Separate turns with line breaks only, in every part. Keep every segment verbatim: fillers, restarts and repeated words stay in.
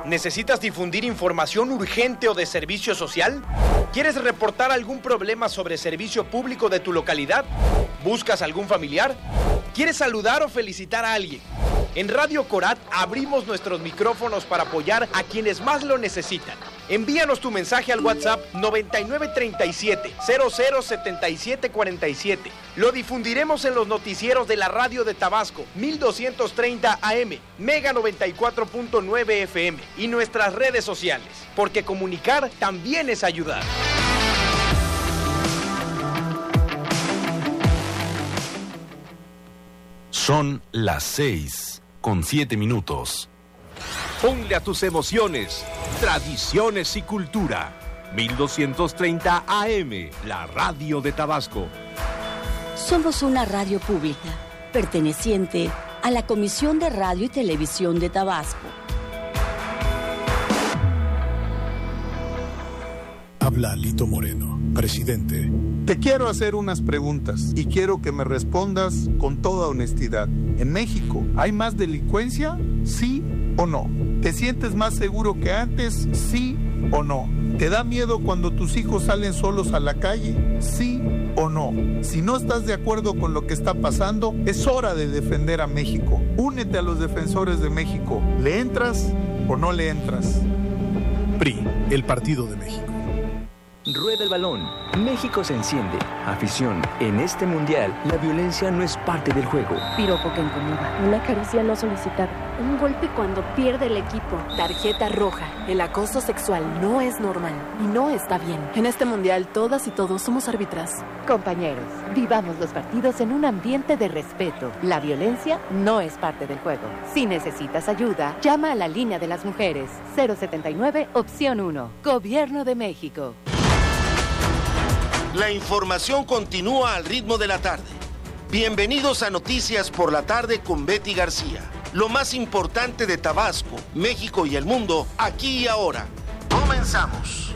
¿Necesitas difundir información urgente o de servicio social? ¿Quieres reportar algún problema sobre servicio público de tu localidad? ¿Buscas algún familiar? ¿Quieres saludar o felicitar a alguien? En Radio Corat abrimos nuestros micrófonos para apoyar a quienes más lo necesitan. Envíanos tu mensaje al WhatsApp noventa y nueve treinta y siete, cero cero setenta y siete cuarenta y siete. Lo difundiremos en los noticieros de la radio de Tabasco, mil doscientos treinta A M, Mega noventa y cuatro punto nueve F M y nuestras redes sociales, porque comunicar también es ayudar.
Son las seis con siete minutos.
Ponle a tus emociones, tradiciones y cultura. mil doscientos treinta A M, la radio de Tabasco.
Somos una radio pública, perteneciente a la Comisión de Radio y Televisión de Tabasco.
Habla Lito Moreno, presidente.
Te quiero hacer unas preguntas y quiero que me respondas con toda honestidad. ¿En México hay más delincuencia? ¿Sí o no? ¿Te sientes más seguro que antes? ¿Sí o no? ¿Te da miedo cuando tus hijos salen solos a la calle? ¿Sí o no? Si no estás de acuerdo con lo que está pasando, es hora de defender a México. Únete a los defensores de México. ¿Le entras o no le entras?
P R I, el Partido de México.
Rueda el balón. México se enciende. Afición. En este mundial, la violencia no es parte del juego.
Piropo que incomoda. Una caricia no solicitada. Un golpe cuando pierde el equipo. Tarjeta roja. El acoso sexual no es normal y no está bien. En este mundial, todas y todos somos árbitras.
Compañeros, vivamos los partidos en un ambiente de respeto. La violencia no es parte del juego. Si necesitas ayuda, llama a la línea de las mujeres. cero setenta y nueve, opción uno. Gobierno de México.
La información continúa al ritmo de la tarde. Bienvenidos a Noticias por la Tarde con Betty García. Lo más importante de Tabasco, México y el mundo, aquí y ahora. Comenzamos.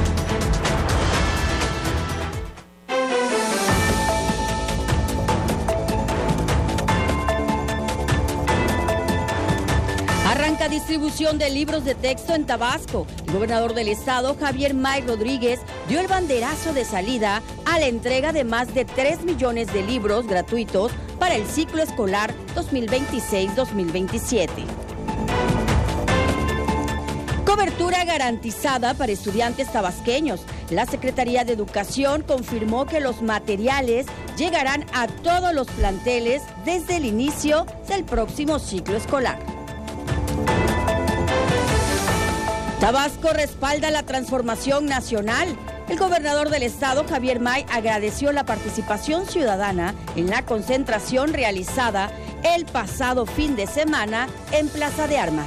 Arranca distribución de libros de texto en Tabasco. El gobernador del estado, Javier May Rodríguez, dio el banderazo de salida a la entrega de más de tres millones de libros gratuitos para el ciclo escolar dos mil veintiséis dos mil veintisiete. Cobertura garantizada para estudiantes tabasqueños. La Secretaría de Educación confirmó que los materiales llegarán a todos los planteles desde el inicio del próximo ciclo escolar. Tabasco respalda la transformación nacional. El gobernador del estado, Javier May, agradeció la participación ciudadana en la concentración realizada el pasado fin de semana en Plaza de Armas.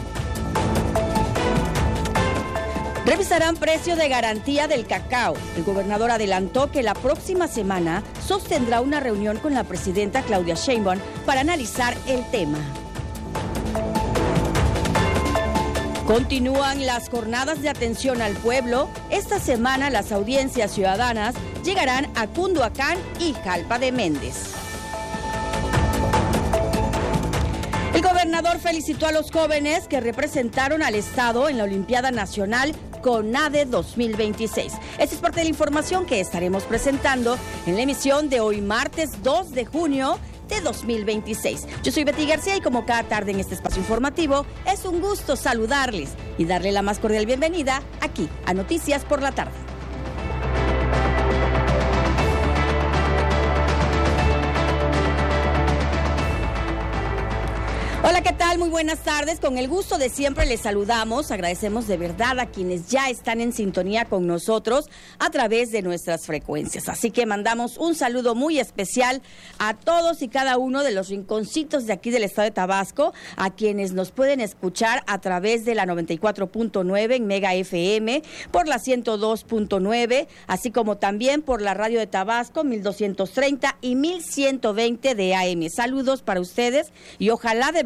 Revisarán precio de garantía del cacao. El gobernador adelantó que la próxima semana sostendrá una reunión con la presidenta Claudia Sheinbaum para analizar el tema. Continúan las jornadas de atención al pueblo. Esta semana las audiencias ciudadanas llegarán a Cunduacán y Jalpa de Méndez. El gobernador felicitó a los jóvenes que representaron al estado en la Olimpiada Nacional CONADE dos mil veintiséis. Esta es parte de la información que estaremos presentando en la emisión de hoy martes dos de junio de dos mil veintiséis. Yo soy Betty García y como cada tarde en este espacio informativo, es un gusto saludarles y darle la más cordial bienvenida aquí a Noticias por la Tarde. Hola, ¿qué tal? Muy buenas tardes. Con el gusto de siempre les saludamos. Agradecemos de verdad a quienes ya están en sintonía con nosotros a través de nuestras frecuencias. Así que mandamos un saludo muy especial a todos y cada uno de los rinconcitos de aquí del estado de Tabasco, a quienes nos pueden escuchar a través de la noventa y cuatro punto nueve en Mega F M, por la ciento dos punto nueve, así como también por la radio de Tabasco mil doscientos treinta y mil ciento veinte de A M. Saludos para ustedes y ojalá de verdad que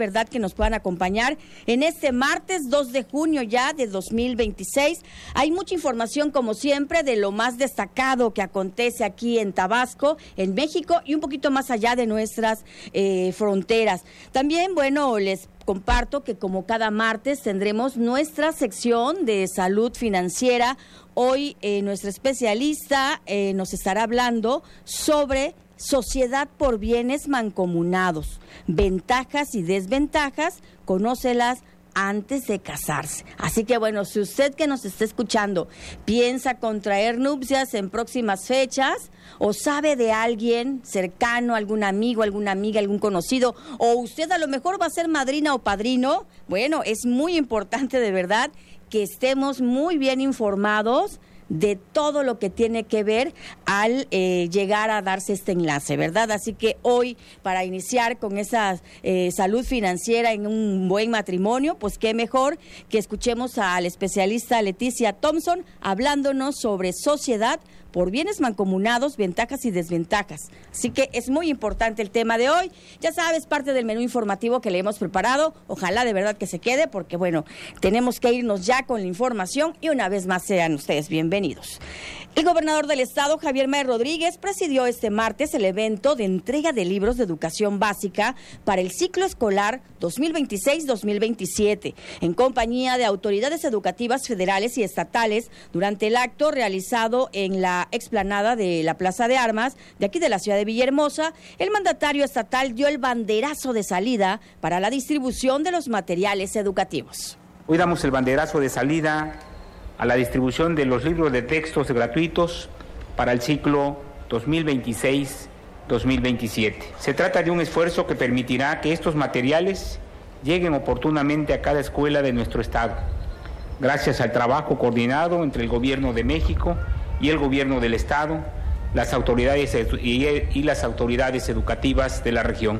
nos puedan acompañar en este martes dos de junio ya de dos mil veintiséis. Hay mucha información, como siempre, de lo más destacado que acontece aquí en Tabasco, en México y un poquito más allá de nuestras eh, fronteras. También, bueno, les comparto que como cada martes tendremos nuestra sección de salud financiera. Hoy eh, nuestra especialista eh, nos estará hablando sobre sociedad por bienes mancomunados, ventajas y desventajas, conócelas antes de casarse. Así que bueno, si usted que nos está escuchando piensa contraer nupcias en próximas fechas o sabe de alguien cercano, algún amigo, alguna amiga, algún conocido, o usted a lo mejor va a ser madrina o padrino, bueno, es muy importante de verdad que estemos muy bien informados de todo lo que tiene que ver al eh, llegar a darse este enlace, ¿verdad? Así que hoy, para iniciar con esa eh, salud financiera en un buen matrimonio, pues qué mejor que escuchemos al especialista Leticia Thompson hablándonos sobre sociedad por bienes mancomunados, ventajas y desventajas. Así que es muy importante el tema de hoy. Ya sabes, parte del menú informativo que le hemos preparado. Ojalá de verdad que se quede, porque bueno, tenemos que irnos ya con la información y una vez más sean ustedes bienvenidos. El gobernador del estado, Javier May Rodríguez, presidió este martes el evento de entrega de libros de educación básica para el ciclo escolar dos mil veintiséis dos mil veintisiete, en compañía de autoridades educativas federales y estatales. Durante el acto realizado en la explanada de la Plaza de Armas de aquí de la ciudad de Villahermosa, el mandatario estatal dio el banderazo de salida para la distribución de los materiales educativos.
Hoy damos el banderazo de salida a la distribución de los libros de textos gratuitos para el ciclo dos mil veintiséis dos mil veintisiete. Se trata de un esfuerzo que permitirá que estos materiales lleguen oportunamente a cada escuela de nuestro estado, gracias al trabajo coordinado entre el Gobierno de México y el Gobierno del estado, las autoridades y las autoridades educativas de la región.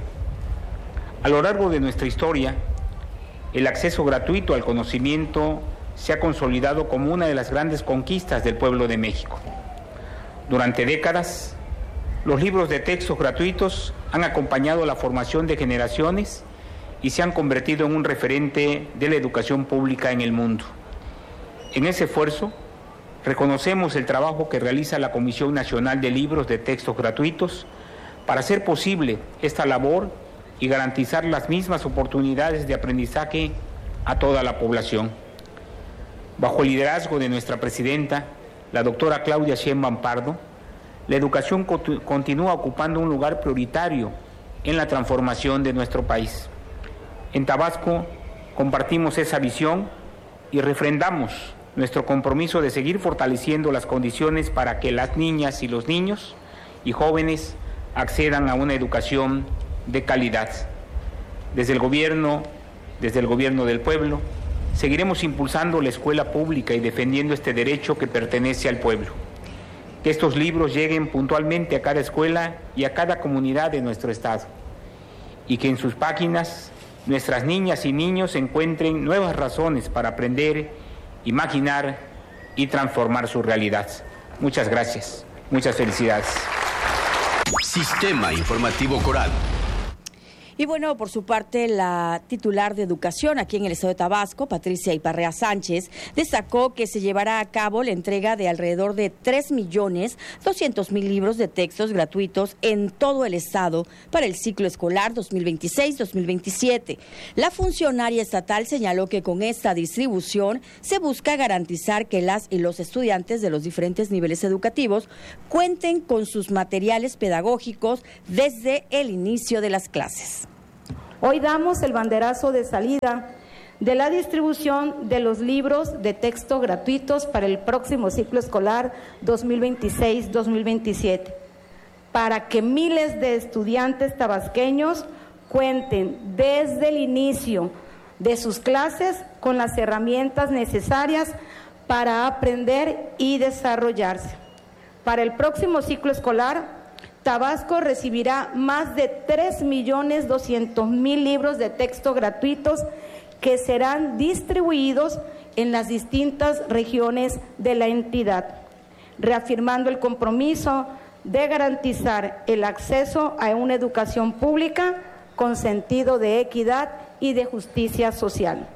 A lo largo de nuestra historia, el acceso gratuito al conocimiento se ha consolidado como una de las grandes conquistas del pueblo de México. Durante décadas, los libros de texto gratuitos han acompañado la formación de generaciones y se han convertido en un referente de la educación pública en el mundo. En ese esfuerzo, reconocemos el trabajo que realiza la Comisión Nacional de Libros de Textos Gratuitos para hacer posible esta labor y garantizar las mismas oportunidades de aprendizaje a toda la población. Bajo el liderazgo de nuestra presidenta, la doctora Claudia Sheinbaum Pardo, la educación continúa ocupando un lugar prioritario en la transformación de nuestro país. En Tabasco compartimos esa visión y refrendamos nuestro compromiso de seguir fortaleciendo las condiciones para que las niñas y los niños y jóvenes accedan a una educación de calidad. Desde el gobierno, desde el gobierno del pueblo, seguiremos impulsando la escuela pública y defendiendo este derecho que pertenece al pueblo. Que estos libros lleguen puntualmente a cada escuela y a cada comunidad de nuestro estado, y que en sus páginas nuestras niñas y niños encuentren nuevas razones para aprender, imaginar y transformar su realidad. Muchas gracias, muchas felicidades.
Sistema Informativo Coral.
Y bueno, por su parte, la titular de Educación aquí en el estado de Tabasco, Patricia Iparrea Sánchez, destacó que se llevará a cabo la entrega de alrededor de tres millones doscientos mil libros de textos gratuitos en todo el estado para el ciclo escolar dos mil veintiséis dos mil veintisiete. La funcionaria estatal señaló que con esta distribución se busca garantizar que las y los estudiantes de los diferentes niveles educativos cuenten con sus materiales pedagógicos desde el inicio de las clases.
Hoy damos el banderazo de salida de la distribución de los libros de texto gratuitos para el próximo ciclo escolar dos mil veintiséis dos mil veintisiete, para que miles de estudiantes tabasqueños cuenten desde el inicio de sus clases con las herramientas necesarias para aprender y desarrollarse. Para el próximo ciclo escolar, Tabasco recibirá más de tres millones doscientos mil libros de texto gratuitos que serán distribuidos en las distintas regiones de la entidad, reafirmando el compromiso de garantizar el acceso a una educación pública con sentido de equidad y de justicia social.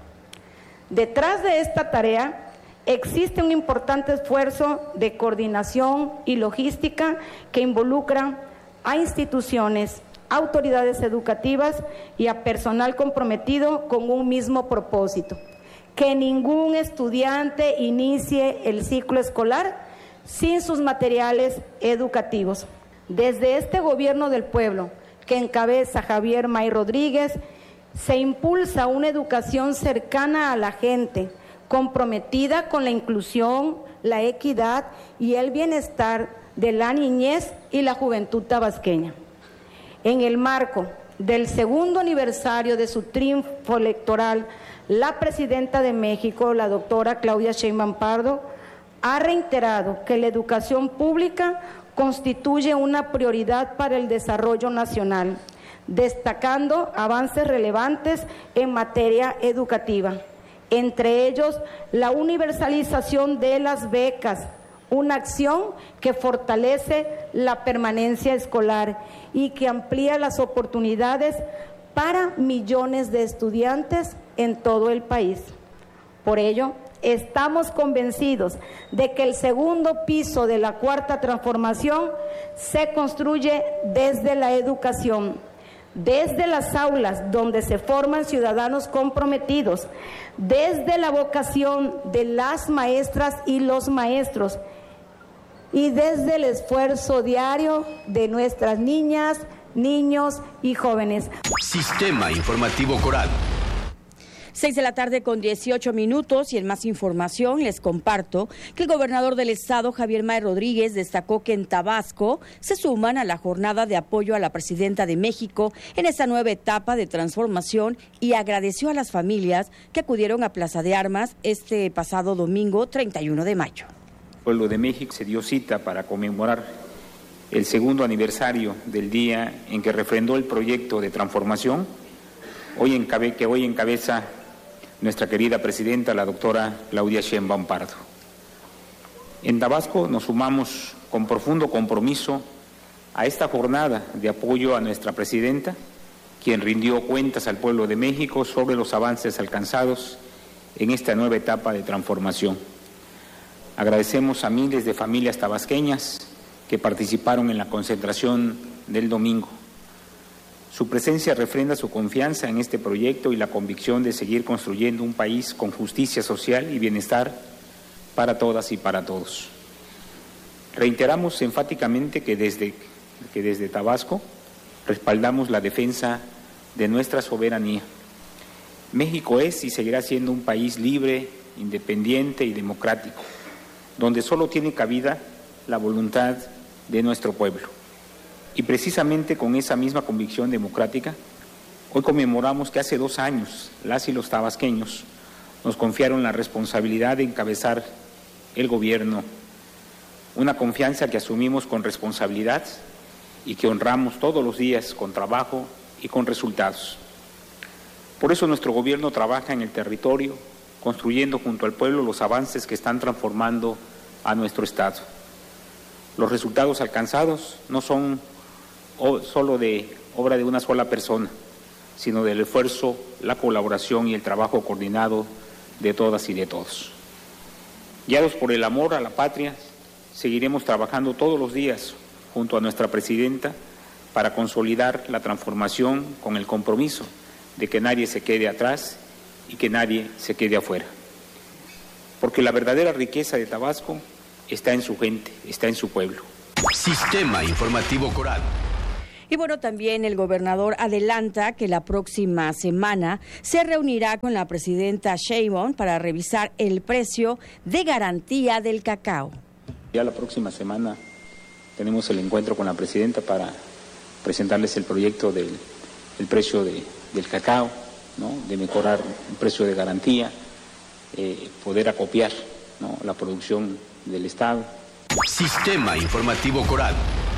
Detrás de esta tarea existe un importante esfuerzo de coordinación y logística que involucra a instituciones, autoridades educativas y a personal comprometido con un mismo propósito: que ningún estudiante inicie el ciclo escolar sin sus materiales educativos. Desde este gobierno del pueblo, que encabeza Javier May Rodríguez, se impulsa una educación cercana a la gente, comprometida con la inclusión, la equidad y el bienestar de la niñez y la juventud tabasqueña. En el marco del segundo aniversario de su triunfo electoral, la presidenta de México, la doctora Claudia Sheinbaum Pardo, ha reiterado que la educación pública constituye una prioridad para el desarrollo nacional, destacando avances relevantes en materia educativa, entre ellos la universalización de las becas, una acción que fortalece la permanencia escolar y que amplía las oportunidades para millones de estudiantes en todo el país. Por ello, estamos convencidos de que el segundo piso de la Cuarta Transformación se construye desde la educación, desde las aulas donde se forman ciudadanos comprometidos, desde la vocación de las maestras y los maestros y desde el esfuerzo diario de nuestras niñas, niños y jóvenes.
Sistema Informativo Coral.
Seis de la tarde con dieciocho minutos, y en más información les comparto que el gobernador del estado, Javier May Rodríguez, destacó que en Tabasco se suman a la jornada de apoyo a la presidenta de México en esta nueva etapa de transformación y agradeció a las familias que acudieron a Plaza de Armas este pasado domingo treinta y uno de mayo.
El pueblo de México se dio cita para conmemorar el segundo aniversario del día en que refrendó el proyecto de transformación hoy encabe, que hoy encabeza nuestra querida presidenta, la doctora Claudia Sheinbaum Pardo. En Tabasco nos sumamos con profundo compromiso a esta jornada de apoyo a nuestra presidenta, quien rindió cuentas al pueblo de México sobre los avances alcanzados en esta nueva etapa de transformación. Agradecemos a miles de familias tabasqueñas que participaron en la concentración del domingo. Su presencia refrenda su confianza en este proyecto y la convicción de seguir construyendo un país con justicia social y bienestar para todas y para todos. Reiteramos enfáticamente que desde, que desde Tabasco respaldamos la defensa de nuestra soberanía. México es y seguirá siendo un país libre, independiente y democrático, donde solo tiene cabida la voluntad de nuestro pueblo. Y precisamente con esa misma convicción democrática, hoy conmemoramos que hace dos años las y los tabasqueños nos confiaron la responsabilidad de encabezar el gobierno, una confianza que asumimos con responsabilidad y que honramos todos los días con trabajo y con resultados. Por eso nuestro gobierno trabaja en el territorio, construyendo junto al pueblo los avances que están transformando a nuestro Estado. Los resultados alcanzados no son solo de obra de una sola persona, sino del esfuerzo, la colaboración y el trabajo coordinado de todas y de todos. Guiados por el amor a la patria, seguiremos trabajando todos los días junto a nuestra presidenta para consolidar la transformación con el compromiso de que nadie se quede atrás y que nadie se quede afuera. Porque la verdadera riqueza de Tabasco está en su gente, está en su pueblo.
Sistema Informativo Coral.
Y bueno, también el gobernador adelanta que la próxima semana se reunirá con la presidenta Sheinbaum para revisar el precio de garantía del cacao.
Ya la próxima semana tenemos el encuentro con la presidenta para presentarles el proyecto del el precio de, del cacao, ¿no? De mejorar el precio de garantía, eh, poder acopiar, ¿no? La producción del Estado.
Sistema Informativo Coral.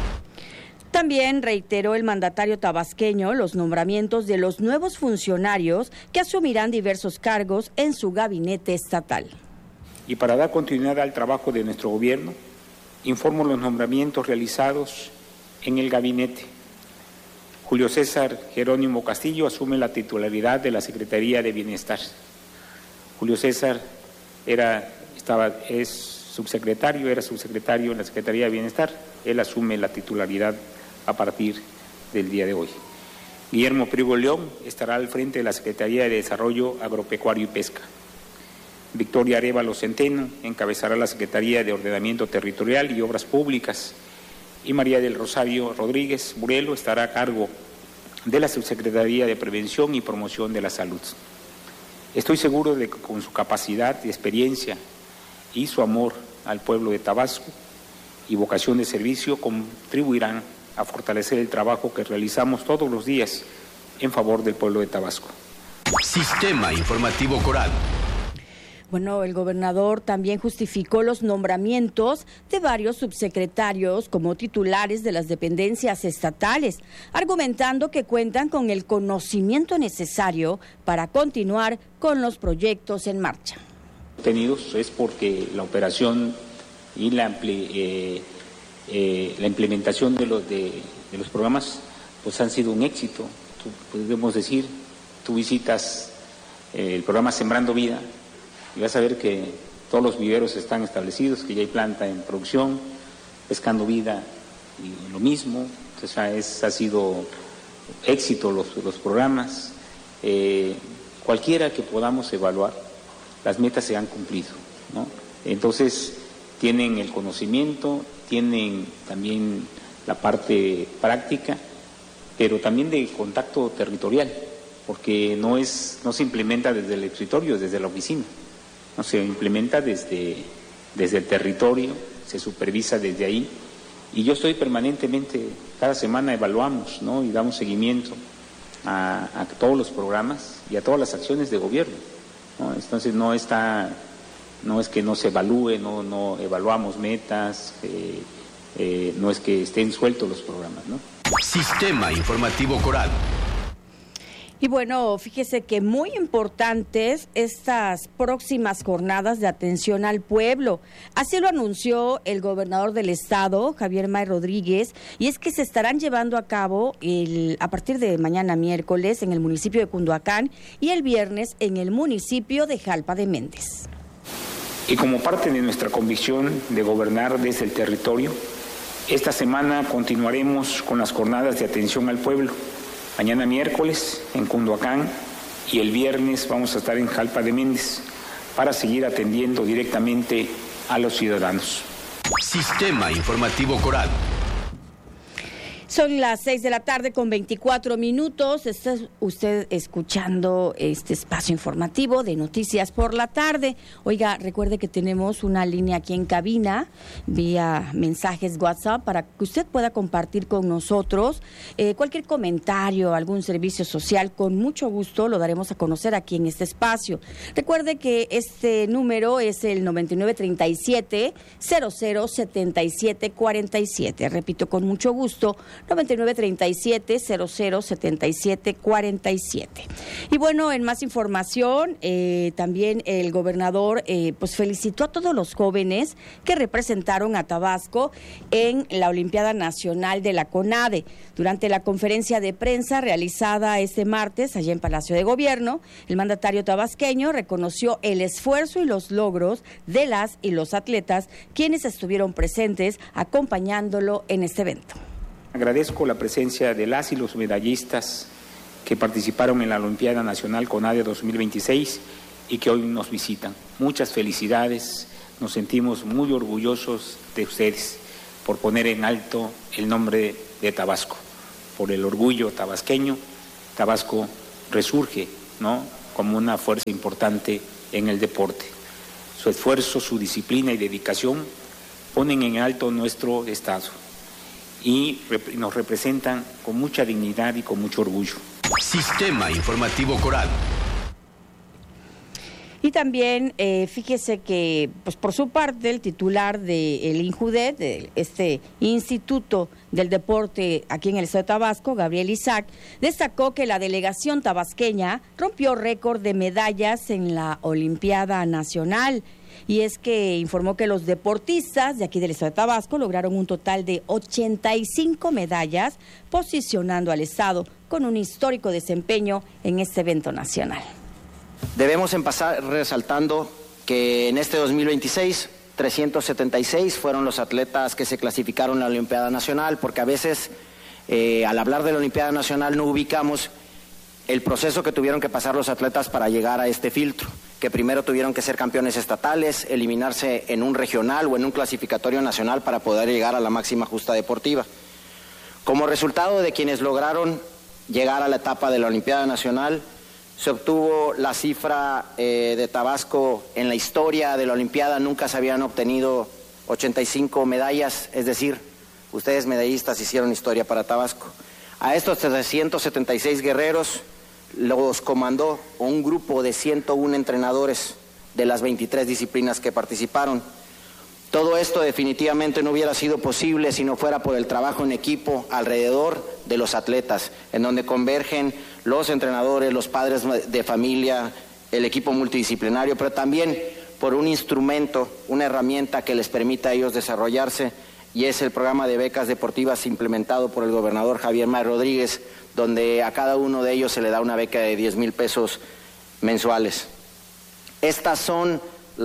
También reiteró el mandatario tabasqueño los nombramientos de los nuevos funcionarios que asumirán diversos cargos en su gabinete estatal.
Y para dar continuidad al trabajo de nuestro gobierno, informo los nombramientos realizados en el gabinete. Julio César Jerónimo Castillo asume la titularidad de la Secretaría de Bienestar. Julio César era, estaba, es subsecretario, era subsecretario en la Secretaría de Bienestar. Él asume la titularidad a partir del día de hoy. Guillermo Priego León estará al frente de la Secretaría de Desarrollo Agropecuario y Pesca. Victoria Arévalo Centeno encabezará la Secretaría de Ordenamiento Territorial y Obras Públicas. Y María del Rosario Rodríguez Burelo estará a cargo de la Subsecretaría de Prevención y Promoción de la Salud. Estoy seguro de que con su capacidad y experiencia y su amor al pueblo de Tabasco y vocación de servicio contribuirán a fortalecer el trabajo que realizamos todos los días en favor del pueblo de Tabasco.
Sistema Informativo Coral.
Bueno, el gobernador también justificó los nombramientos de varios subsecretarios como titulares de las dependencias estatales, argumentando que cuentan con el conocimiento necesario para continuar con los proyectos en marcha.
Tenidos es porque la operación y la, eh, eh, la implementación de los, de, de los programas pues han sido un éxito. Tú, podemos decir, tú visitas eh, el programa Sembrando Vida, y vas a ver que todos los viveros están establecidos, que ya hay planta en producción, Pescando Vida y lo mismo. Entonces es, ha sido éxito los, los programas. Eh, cualquiera que podamos evaluar, las metas se han cumplido, ¿no? Entonces tienen el conocimiento, tienen también la parte práctica, pero también de contacto territorial, porque no, es, no se implementa desde el escritorio, desde la oficina. No, se implementa desde, desde el territorio, se supervisa desde ahí, y yo estoy permanentemente, cada semana evaluamos, ¿no? Y damos seguimiento a, a todos los programas y a todas las acciones de gobierno, ¿no? Entonces no está, no es que no se evalúe, no, no evaluamos metas, eh, eh, no es que estén sueltos los programas, ¿no?
Sistema Informativo Coral.
Y bueno, fíjese que muy importantes estas próximas jornadas de atención al pueblo. Así lo anunció el gobernador del estado, Javier May Rodríguez, y es que se estarán llevando a cabo el, a partir de mañana miércoles en el municipio de Cunduacán y el viernes en el municipio de Jalpa de Méndez.
Y como parte de nuestra convicción de gobernar desde el territorio, esta semana continuaremos con las jornadas de atención al pueblo. Mañana miércoles en Cunduacán y el viernes vamos a estar en Jalpa de Méndez para seguir atendiendo directamente a los ciudadanos.
Sistema Informativo Coral.
Son las seis de la tarde con veinticuatro minutos. Está usted escuchando este espacio informativo de Noticias por la Tarde. Oiga, recuerde que tenemos una línea aquí en cabina vía mensajes WhatsApp para que usted pueda compartir con nosotros eh, cualquier comentario, algún servicio social. Con mucho gusto lo daremos a conocer aquí en este espacio. Recuerde que este número es el noventa y nueve treinta y siete cero cero setenta y siete cuarenta y siete. Repito, con mucho gusto, noventa y nueve treinta y siete cero cero setenta y siete cuarenta y siete. Y bueno, en más información, eh, también el gobernador eh, pues felicitó a todos los jóvenes que representaron a Tabasco en la Olimpiada Nacional de la CONADE. Durante la conferencia de prensa realizada este martes allá en Palacio de Gobierno, el mandatario tabasqueño reconoció el esfuerzo y los logros de las y los atletas quienes estuvieron presentes acompañándolo en este evento.
Agradezco la presencia de las y los medallistas que participaron en la Olimpiada Nacional CONADE dos mil veintiséis y que hoy nos visitan. Muchas felicidades, nos sentimos muy orgullosos de ustedes por poner en alto el nombre de Tabasco. Por el orgullo tabasqueño, Tabasco resurge, ¿no?, como una fuerza importante en el deporte. Su esfuerzo, su disciplina y dedicación ponen en alto nuestro estado y rep- nos representan con mucha dignidad y con mucho orgullo.
Sistema Informativo Coral.
Y también, eh, fíjese que, pues por su parte, el titular del INJUDET, de este Instituto del Deporte aquí en el estado de Tabasco, Gabriel Isaac, destacó que la delegación tabasqueña rompió récord de medallas en la Olimpiada Nacional. Y es que informó que los deportistas de aquí del estado de Tabasco lograron un total de ochenta y cinco medallas, posicionando al estado con un histórico desempeño en este evento nacional.
Debemos empezar resaltando que en este dos mil veintiséis, trescientos setenta y seis fueron los atletas que se clasificaron a la Olimpiada Nacional, porque a veces eh, al hablar de la Olimpiada Nacional no ubicamos el proceso que tuvieron que pasar los atletas para llegar a este filtro, que primero tuvieron que ser campeones estatales, eliminarse en un regional o en un clasificatorio nacional para poder llegar a la máxima justa deportiva. Como resultado de quienes lograron llegar a la etapa de la Olimpiada Nacional, se obtuvo la cifra eh, de Tabasco en la historia de la Olimpiada, nunca se habían obtenido ochenta y cinco medallas, es decir, ustedes medallistas hicieron historia para Tabasco. A estos trescientos setenta y seis guerreros los comandó un grupo de ciento uno entrenadores de las veintitrés disciplinas que participaron. Todo esto definitivamente no hubiera sido posible si no fuera por el trabajo en equipo alrededor de los atletas, en donde convergen los entrenadores, los padres de familia, el equipo multidisciplinario, pero también por un instrumento, una herramienta que les permita a ellos desarrollarse, y es el programa de becas deportivas implementado por el gobernador Javier May Rodríguez, donde a cada uno de ellos se le da una beca de diez mil pesos mensuales. Estas son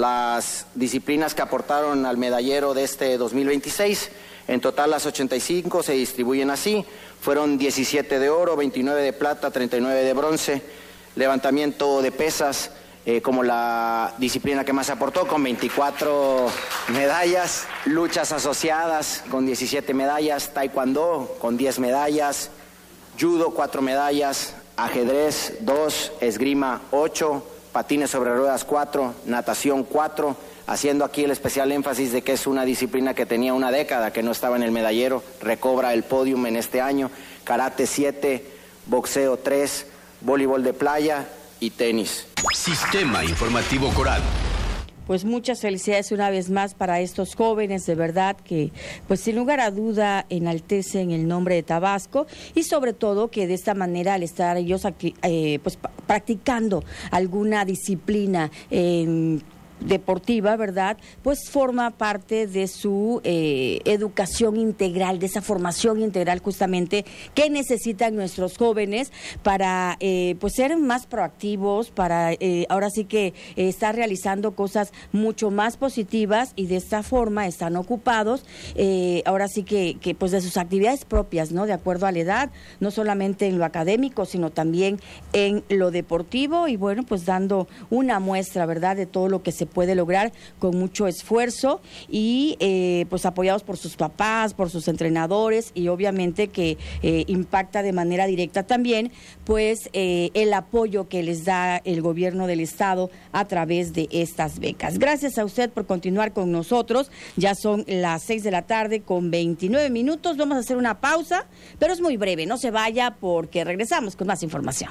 las disciplinas que aportaron al medallero de este dos mil veintiséis. En total las ochenta y cinco se distribuyen así. Fueron diecisiete de oro, veintinueve de plata, treinta y nueve de bronce. Levantamiento de pesas eh, como la disciplina que más aportó, con veinticuatro medallas. Luchas asociadas con diecisiete medallas. Taekwondo con diez medallas. Judo cuatro medallas. Ajedrez dos. Esgrima ocho. Patines sobre ruedas cuatro, natación cuatro, haciendo aquí el especial énfasis de que es una disciplina que tenía una década que no estaba en el medallero, recobra el podium en este año. Karate siete, boxeo tres, voleibol de playa y tenis.
Sistema Informativo Coral.
Pues muchas felicidades una vez más para estos jóvenes, de verdad que pues sin lugar a duda enaltecen el nombre de Tabasco, y sobre todo que de esta manera al estar ellos eh, pues practicando alguna disciplina eh, deportiva, ¿verdad? Pues forma parte de su eh, educación integral, de esa formación integral justamente que necesitan nuestros jóvenes para eh, pues ser más proactivos, para eh, ahora sí que eh, estar realizando cosas mucho más positivas, y de esta forma están ocupados eh, ahora sí que, que pues de sus actividades propias, ¿no? De acuerdo a la edad, no solamente en lo académico, sino también en lo deportivo, y bueno, pues dando una muestra, ¿verdad?, de todo lo que se puede lograr con mucho esfuerzo, y eh, pues apoyados por sus papás, por sus entrenadores, y obviamente que eh, impacta de manera directa también pues eh, el apoyo que les da el gobierno del estado a través de estas becas. Gracias a usted por continuar con nosotros. Ya son las seis de la tarde con veintinueve minutos. Vamos a hacer una pausa, pero es muy breve, no se vaya porque regresamos con más información.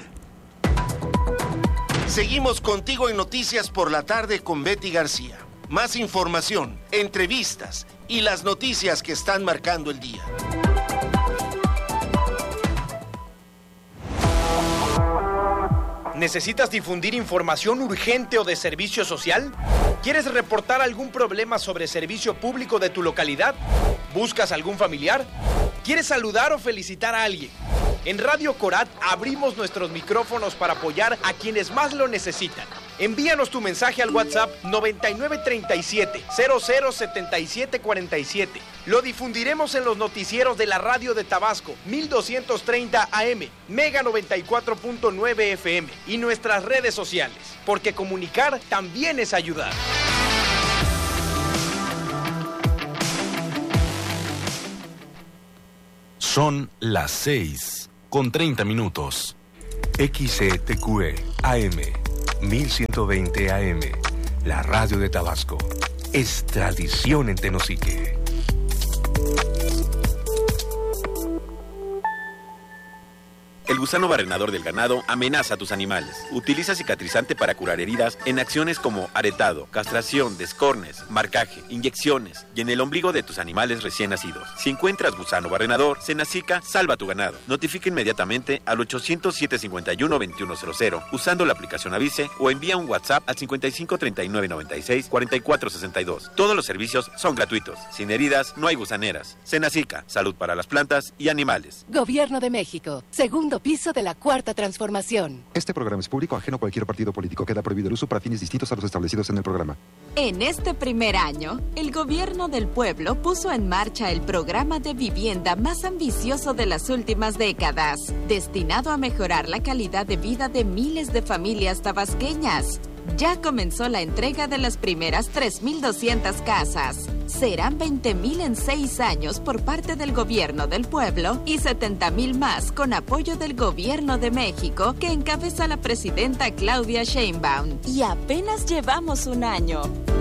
Seguimos contigo en Noticias por la Tarde con Betty García. Más información, entrevistas y las noticias que están marcando el día.
¿Necesitas difundir información urgente o de servicio social? ¿Quieres reportar algún problema sobre servicio público de tu localidad? ¿Buscas algún familiar? ¿Quieres saludar o felicitar a alguien? En Radio Corat abrimos nuestros micrófonos para apoyar a quienes más lo necesitan. Envíanos tu mensaje al WhatsApp noventa y nueve treinta y siete, cero cero setenta y siete cuarenta y siete. Lo difundiremos en los noticieros de la radio de Tabasco, mil doscientos treinta A M, Mega noventa y cuatro punto nueve F M y nuestras redes sociales, porque comunicar también es ayudar.
Son las seis con treinta minutos.
X E T Q E A M mil ciento veinte A M, la radio de Tabasco, es tradición en
El gusano barrenador del ganado amenaza a tus animales. Utiliza cicatrizante para curar heridas en acciones como aretado, castración, descornes, marcaje, inyecciones y en el ombligo de tus animales recién nacidos. Si encuentras gusano barrenador, Senacica salva tu ganado. Notifica inmediatamente al ochocientos, siete cincuenta y uno, veintiuno cero cero usando la aplicación Avise o envía un WhatsApp al cincuenta y cinco, treinta y nueve, noventa y seis, cuarenta y cuatro sesenta y dos. Todos los servicios son gratuitos. Sin heridas no hay gusaneras. Senacica, salud para las plantas y animales.
Gobierno de México, segundo piso de la Cuarta Transformación.
Este programa es público, ajeno a cualquier partido político. Queda prohibido el uso para fines distintos a los establecidos en el programa.
En este primer año, el Gobierno del Pueblo puso en marcha el programa de vivienda más ambicioso de las últimas décadas, destinado a mejorar la calidad de vida de miles de familias tabasqueñas. Ya comenzó la entrega de las primeras tres mil doscientas casas. Serán veinte mil en seis años por parte del Gobierno del Pueblo y setenta mil más con apoyo del Gobierno de México que encabeza la presidenta Claudia Sheinbaum. Y apenas llevamos un año.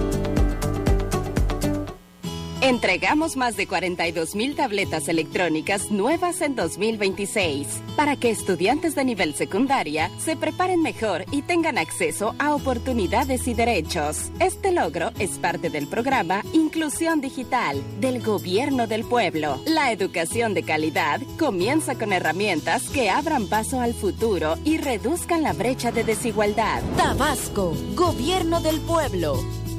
Entregamos más de cuarenta y dos mil tabletas electrónicas nuevas en dos mil veintiséis para que estudiantes de nivel secundaria se preparen mejor y tengan acceso a oportunidades y derechos. Este logro es parte del programa Inclusión Digital del Gobierno del Pueblo. La educación de calidad comienza con herramientas que abran paso al futuro y reduzcan la brecha de desigualdad. Tabasco, Gobierno del Pueblo.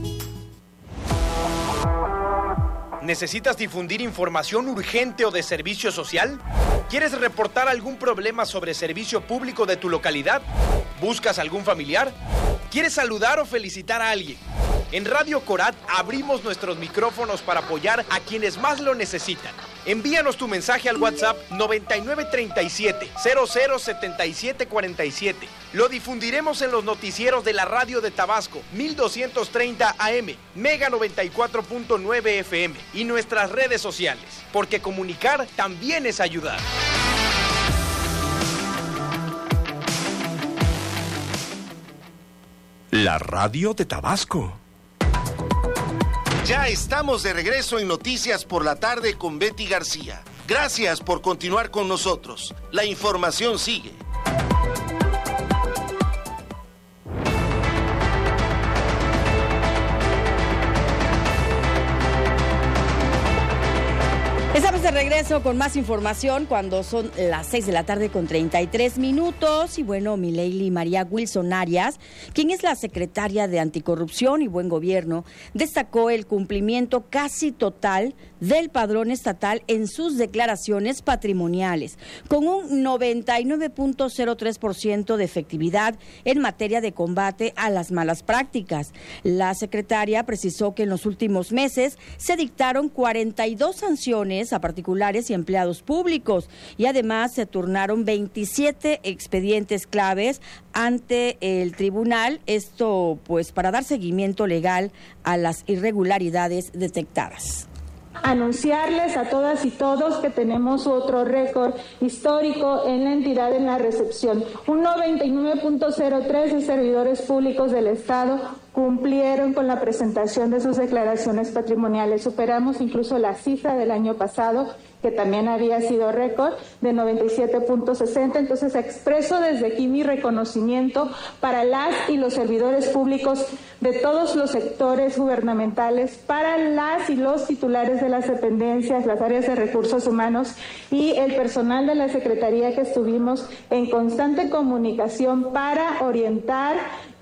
¿Necesitas difundir información urgente o de servicio social? ¿Quieres reportar algún problema sobre servicio público de tu localidad? ¿Buscas algún familiar? ¿Quieres saludar o felicitar a alguien? En Radio Corat abrimos nuestros micrófonos para apoyar a quienes más lo necesitan. Envíanos tu mensaje al WhatsApp noventa y nueve treinta y siete, cero cero setenta y siete cuarenta y siete. Lo difundiremos en los noticieros de la radio de Tabasco, mil doscientos treinta A M, Mega noventa y cuatro punto nueve F M y nuestras redes sociales, porque comunicar también es ayudar.
La radio de Tabasco.
Ya estamos de regreso en Noticias por la Tarde con Betty García. Gracias por continuar con nosotros. La información sigue.
Estamos de regreso con más información cuando son las seis de la tarde con treinta y tres minutos. Y bueno, Mileili María Wilson Arias, quien es la secretaria de Anticorrupción y Buen Gobierno, destacó el cumplimiento casi total del padrón estatal en sus declaraciones patrimoniales, con un noventa y nueve punto cero tres por ciento de efectividad en materia de combate a las malas prácticas. La secretaria precisó que en los últimos meses se dictaron cuarenta y dos sanciones a particulares y empleados públicos y además se turnaron veintisiete expedientes claves ante el tribunal, esto pues para dar seguimiento legal a las irregularidades detectadas.
Anunciarles a todas y todos que tenemos otro récord histórico en la entidad en la recepción. Un noventa y nueve punto cero tres de servidores públicos del Estado cumplieron con la presentación de sus declaraciones patrimoniales. Superamos incluso la cifra del año pasado, que también había sido récord, de noventa y siete punto sesenta. Entonces expreso desde aquí mi reconocimiento para las y los servidores públicos de todos los sectores gubernamentales, para las y los titulares de las dependencias, las áreas de recursos humanos y el personal de la Secretaría que estuvimos en constante comunicación para orientar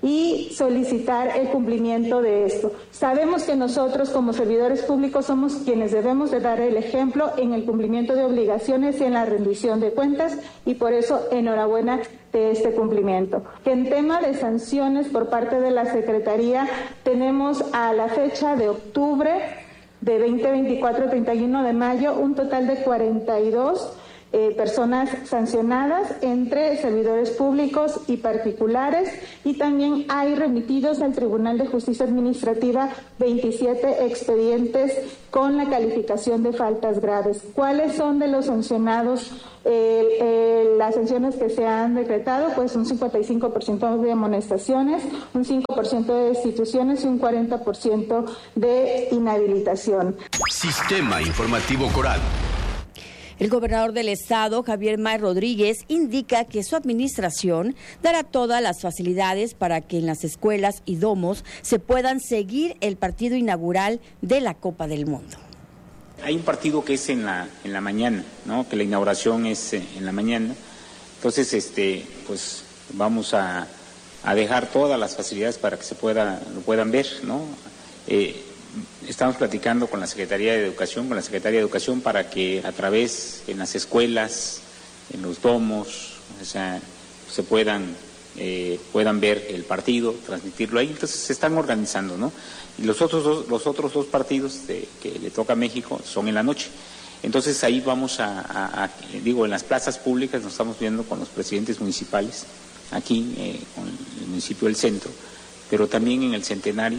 y solicitar el cumplimiento de esto. Sabemos que nosotros como servidores públicos somos quienes debemos de dar el ejemplo en el cumplimiento de obligaciones y en la rendición de cuentas, y por eso enhorabuena de este cumplimiento. Que en tema de sanciones por parte de la Secretaría tenemos a la fecha de octubre de veinte veinticuatro, treinta y uno de mayo, un total de cuarenta y dos Eh, personas sancionadas entre servidores públicos y particulares, y también hay remitidos al Tribunal de Justicia Administrativa veintisiete expedientes con la calificación de faltas graves. ¿Cuáles son de los sancionados? Eh, eh, las sanciones que se han decretado, pues un cincuenta y cinco por ciento de amonestaciones, un cinco por ciento de destituciones y un cuarenta por ciento de inhabilitación.
Sistema Informativo Coral.
El gobernador del estado, Javier May Rodríguez, indica que su administración dará todas las facilidades para que en las escuelas y domos se puedan seguir el partido inaugural de la Copa del Mundo.
Hay un partido que es en la en la mañana, ¿no? Que la inauguración es en la mañana. Entonces, este, pues vamos a, a dejar todas las facilidades para que se pueda lo puedan ver, ¿no? Eh, Estamos platicando con la Secretaría de Educación, con la Secretaría de Educación para que a través, en las escuelas, en los domos, o sea, se puedan, eh, puedan ver el partido, transmitirlo ahí. Entonces se están organizando, ¿no? Y los otros dos, los otros dos partidos de, que le toca a México son en la noche. Entonces ahí vamos a, a, a, digo, en las plazas públicas nos estamos viendo con los presidentes municipales, aquí, eh, con el municipio del centro, pero también en el Centenario,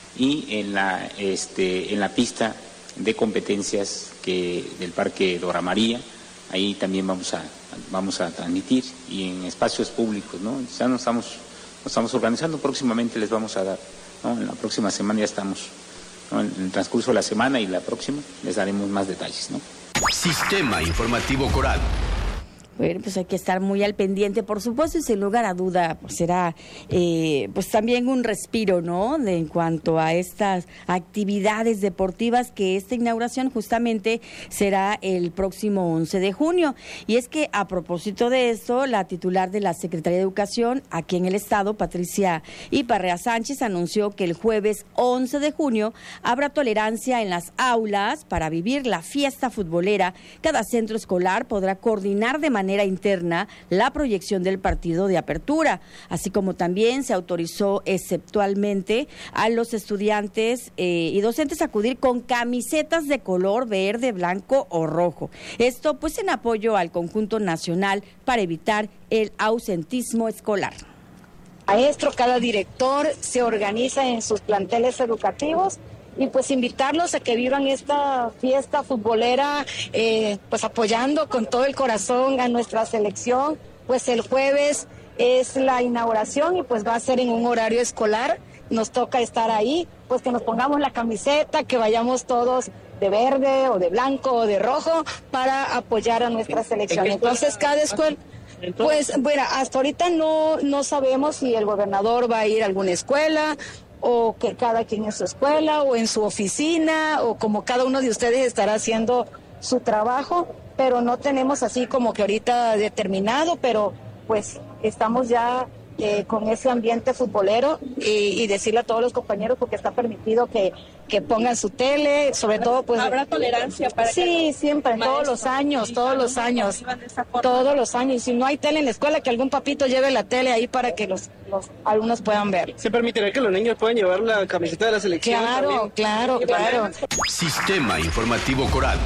y en la este en la pista de competencias que del Parque Dora María, ahí también vamos a vamos a transmitir, y en espacios públicos, ¿no? Ya nos estamos nos estamos organizando, próximamente les vamos a dar, ¿no? En la próxima semana ya estamos, ¿no? En el transcurso de la semana y la próxima les daremos más detalles, ¿no?
Sistema Informativo Coral.
Bueno, pues hay que estar muy al pendiente, por supuesto, y sin lugar a duda, pues será eh, pues también un respiro, ¿no? De, en cuanto a estas actividades deportivas, que esta inauguración justamente será el próximo once de junio. Y es que a propósito de esto, la titular de la Secretaría de Educación aquí en el estado, Patricia Iparrea Sánchez, anunció que el jueves once de junio habrá tolerancia en las aulas para vivir la fiesta futbolera. Cada centro escolar podrá coordinar de manera manera interna la proyección del partido de apertura, así como también se autorizó exceptualmente a los estudiantes eh, y docentes a acudir con camisetas de color verde, blanco o rojo. Esto pues en apoyo al conjunto nacional para evitar el ausentismo escolar.
Maestro, cada director se organiza en sus planteles educativos y pues invitarlos a que vivan esta fiesta futbolera, eh, pues apoyando con todo el corazón a nuestra selección. Pues el jueves es la inauguración y pues va a ser en un horario escolar, nos toca estar ahí, pues que nos pongamos la camiseta, que vayamos todos de verde o de blanco o de rojo para apoyar a nuestra selección. Entonces cada escuela... Pues bueno, hasta ahorita no, no sabemos si el gobernador va a ir a alguna escuela, o que cada quien en su escuela o en su oficina, o como cada uno de ustedes estará haciendo su trabajo, pero no tenemos así como que ahorita determinado, pero pues estamos ya eh, con ese ambiente futbolero y, y decirle a todos los compañeros, porque está permitido que, que pongan su tele, sobre todo pues...
¿Habrá tolerancia para
sí,
que
siempre,
maestros,
todos los años, todos los años,
forma?
todos los años. Y si no hay tele en la escuela, que algún papito lleve la tele ahí para que los, los alumnos puedan ver.
¿Se permitirá que los niños puedan llevar la camiseta de la selección?
Claro,
también?
claro, claro.
Sistema Informativo Coral.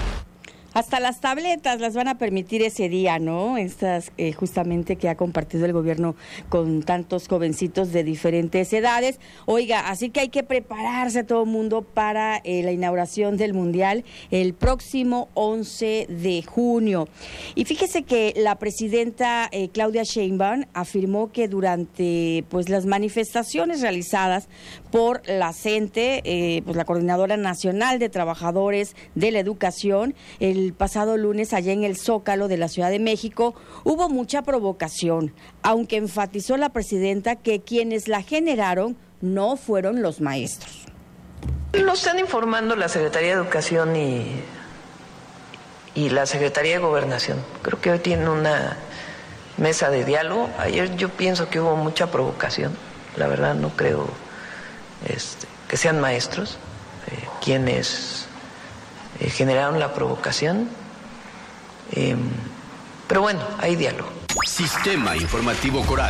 Hasta las tabletas las van a permitir ese día, ¿no? Estas eh, justamente que ha compartido el gobierno con tantos jovencitos de diferentes edades. Oiga, así que hay que prepararse todo el mundo para eh, la inauguración del Mundial el próximo once de junio. Y fíjese que la presidenta eh, Claudia Sheinbaum afirmó que durante pues las manifestaciones realizadas por la CENTE, eh, pues la Coordinadora Nacional de Trabajadores de la Educación, el El pasado lunes allá en el Zócalo de la Ciudad de México, hubo mucha provocación, aunque enfatizó la presidenta que quienes la generaron no fueron los maestros.
Nos están informando la Secretaría de Educación y, y la Secretaría de Gobernación. Creo que hoy tienen una mesa de diálogo. Ayer yo pienso que hubo mucha provocación. La verdad no creo este, que sean maestros eh, quienes... Eh, generaron la provocación, eh, pero bueno, hay diálogo.
Sistema Informativo Coral.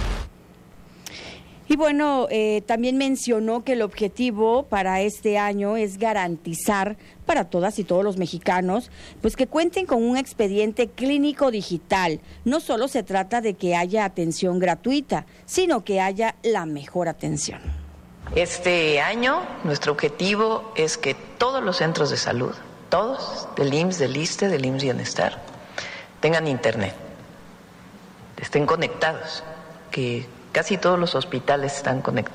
Y bueno, eh, también mencionó que el objetivo para este año es garantizar para todas y todos los mexicanos, pues que cuenten con un expediente clínico digital. No solo se trata de que haya atención gratuita, sino que haya la mejor atención.
Este año nuestro objetivo es que todos los centros de salud, todos, del I M S S, del ISSSTE, del I M S S Bienestar, tengan internet, estén conectados, que casi todos los hospitales están conectados.